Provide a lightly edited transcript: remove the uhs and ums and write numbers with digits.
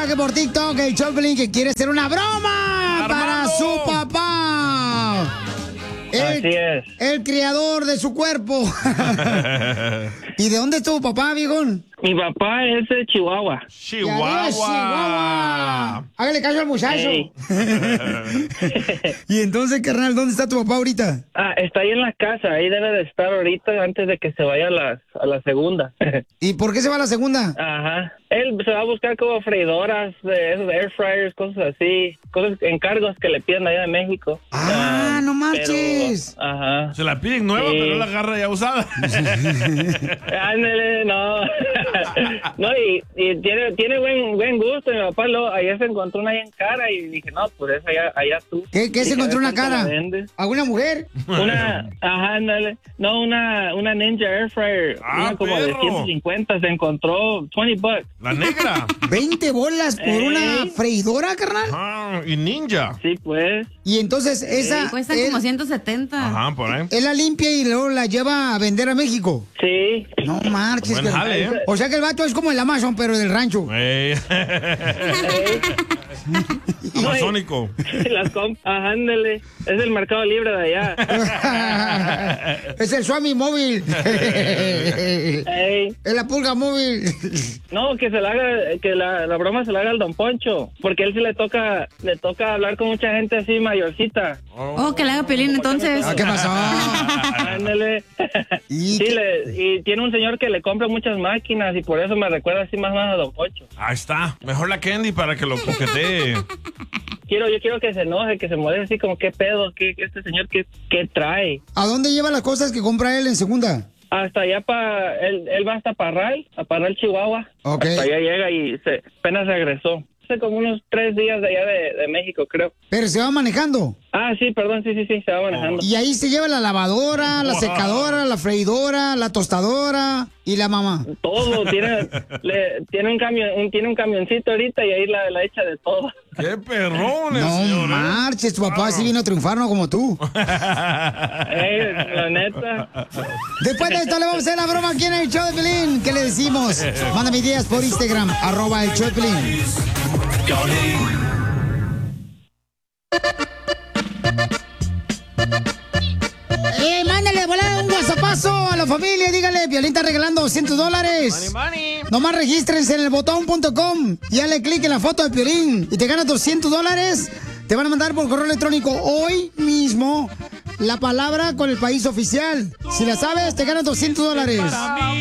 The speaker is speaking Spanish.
mensaje por TikTok, el Choplin, que quiere hacer una broma para su papá. Así es. El criador de su cuerpo. ¿Y de dónde es tu papá, viejón? Mi papá es de Chihuahua. Chihuahua. Hágale caso al muchacho. Hey. Y entonces, carnal, ¿dónde está tu papá ahorita? Está ahí en la casa. Ahí debe de estar ahorita antes de que se vaya a la segunda. ¿Y por qué se va a la segunda? Ajá. Él se va a buscar como freidoras, de esos air fryers, cosas así. Cosas, encargos que le piden allá de México. No marches. Pero, ajá. Se la piden nueva, Sí. pero la agarra ya usada. Ándale, no. No, y tiene buen gusto. Mi papá ayer se encontró una ahí en cara y dije, no, pues esa allá tú. ¿Qué se Dije, encontró a ver una cuánto cara? la vendes. ¿Alguna mujer? Ajá, ándale. No, una Ninja Air Fryer. Una como de 150 se encontró, $20. La negra. 20 bolas por una freidora, carnal. Y Ninja. Sí, pues. Y entonces esa... Cuestan como 170. Ajá, por ahí. Él la limpia y luego la lleva a vender a México. Sí. No marches. Buen jale, ¿eh? O sea que el vato es como el Amazon, pero del rancho. Amazónico. Ajá, ándale. Es el Mercado Libre de allá. Es el Swami móvil. Ey. Es la pulga móvil. No, que se la haga, que la broma se la haga al Don Poncho, porque a él sí le toca hablar con mucha gente así mayorcita. Oh, que le haga Piolín entonces. ¿Qué pasó? Ándale. ¿Y sí, y tiene un señor que le compra muchas máquinas y por eso me recuerda así más o menos a Don Poncho. Ahí está. Mejor la Candy para que lo coquetee. Yo quiero que se enoje, que se moleste así como qué pedo, este señor qué trae. ¿A dónde lleva las cosas que compra él en segunda? Hasta allá él va hasta Parral, Chihuahua. Ok. Hasta allá llega y apenas regresó. Hace como unos 3 días de allá de México, creo. ¿Pero se va manejando? Sí, perdón, sí, se va manejando. Y ahí se lleva la lavadora, la secadora, la freidora, la tostadora y la mamá. Todo, tiene un camioncito ahorita y ahí la echa de todo. ¡Qué perrones, No señor! marches, tu papá sí vino a triunfar, no como tú. La neta. Después de esto le vamos a hacer la broma aquí en el show de Pelín. ¿Qué le decimos? Mándame ideas por Instagram, @el show de Pelín. Mándale de volada un WhatsAppazo a la familia. Dígale, Piolín está regalando $200. Money. Nomás regístrense en el botón.com y dale clic en la foto de Piolín y te ganas $200. Te van a mandar por correo electrónico hoy mismo la palabra con el país oficial. Si la sabes, te ganas $200.